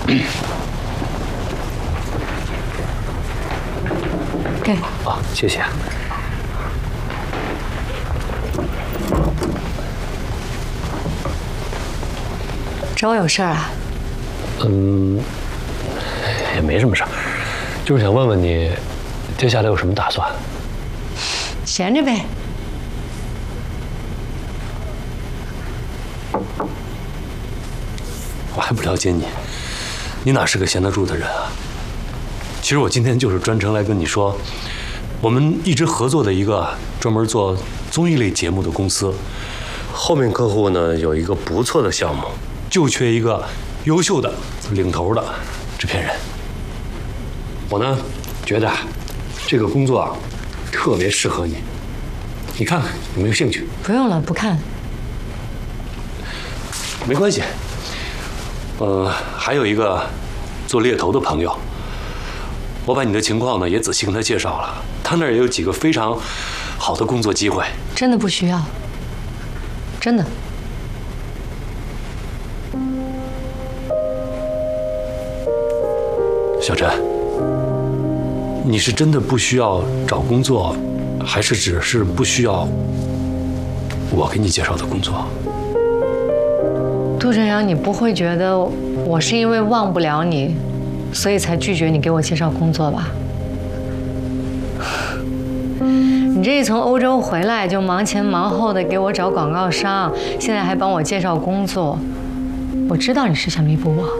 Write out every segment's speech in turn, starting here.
给。 啊，谢谢。 找我有事儿啊？ 也没什么事儿，就是想问问你，接下来有什么打算？ 闲着呗。 我还不了解你，你哪是个闲得住的人啊？其实我今天就是专程来跟你说，我们一直合作的一个专门做综艺类节目的公司，后面客户呢有一个不错的项目，就缺一个优秀的领头的制片人。我呢觉得这个工作啊特别适合你，你看看有没有兴趣？ 不用了，不看。 没关系。还有一个做猎头的朋友，我把你的情况呢也仔细跟他介绍了，他那儿也有几个非常好的工作机会。 真的不需要，真的。 小陈，你是真的不需要找工作，还是只是不需要我给你介绍的工作？ 杜正阳，你不会觉得我是因为忘不了你，所以才拒绝你给我介绍工作吧？你这一从欧洲回来就忙前忙后的给我找广告商，现在还帮我介绍工作，我知道你是想弥补我，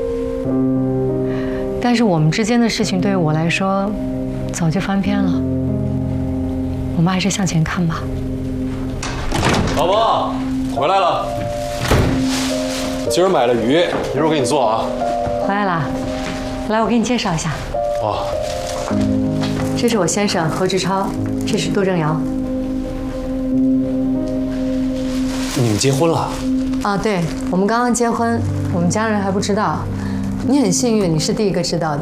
但是我们之间的事情对于我来说早就翻篇了，我们还是向前看吧。 老婆，回来了。今儿买了鱼，一会儿给你做啊。 回来啦，来，我给你介绍一下。 哦， 这是我先生何志超，这是杜正阳。 你们结婚了？ 啊，对，我们刚刚结婚，我们家人还不知道。你很幸运，你是第一个知道的。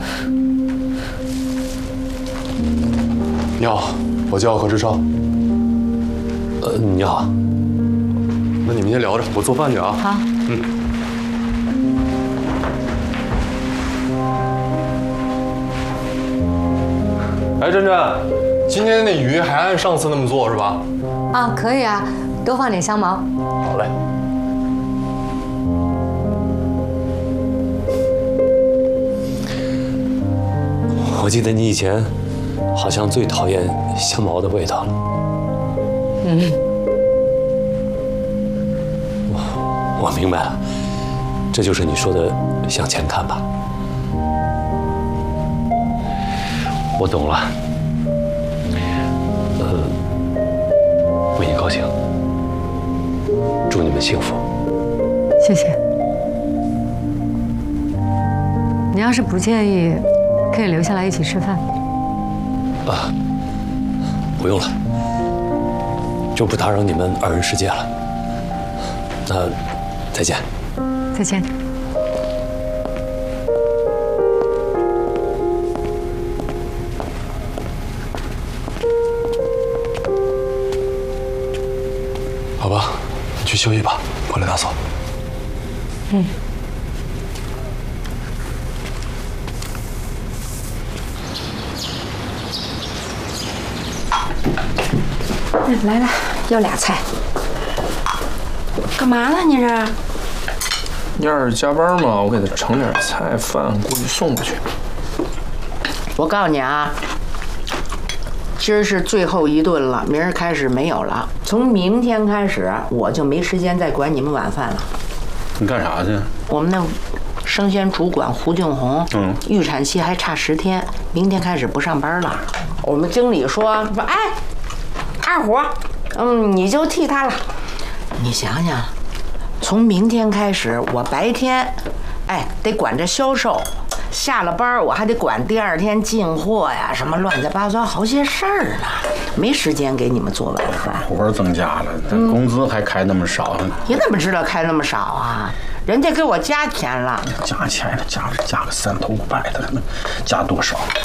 你好，我叫何志超。 你好。 那你们先聊着，我做饭去啊。 好。 哎，珍珍，今天那鱼还按上次那么做是吧？ 啊，可以啊，多放点香茅。 好嘞。 我记得你以前好像最讨厌香茅的味道了。我明白了，这就是你说的向前看吧。我懂了。为你高兴，祝你们幸福。 谢谢。你要是不介意，可以留下来一起吃饭。 啊，不用了，就不打扰你们二人世界了。那再见。 再见。 好吧，你去休息吧，我来打扫。 来了，要俩菜。干嘛呢？你这？ 燕儿加班嘛，我给他盛点菜饭过去送过去。 我告诉你啊，今儿是最后一顿了，明儿开始没有了。从明天开始，我就没时间再管你们晚饭了。 你干啥去？ 我们那生鲜主管胡俊红，预产期还差10天，明天开始不上班了。我们经理说，哎，二虎，你就替他了。你想想，从明天开始，我白天，得管着销售，下了班我还得管第二天进货呀，什么乱七八糟好些事儿呢，没时间给你们做晚饭。 活增加了，工资还开那么少。 你怎么知道开那么少啊？人家给我加钱了。 加钱了，加个3头5百的，加多少？